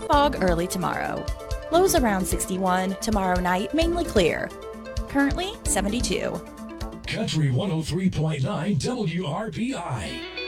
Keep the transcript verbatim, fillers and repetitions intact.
fog early tomorrow. Lows around sixty-one, tomorrow night mainly clear. Currently seventy-two. Country one oh three point nine W R P I.